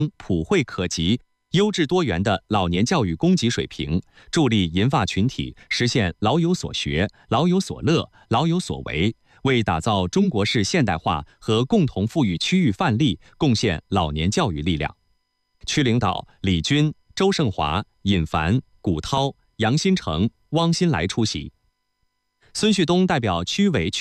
普惠可及、优质多元的老年教育供给水平，助力银发群体实现老有所学、老有所乐、老有所为，为打造中国式现代化和共同富裕区域范例贡献老年教育力量。区领导李军、周胜华、尹凡、古涛、杨新成、汪新来出席。孙旭东代表区委区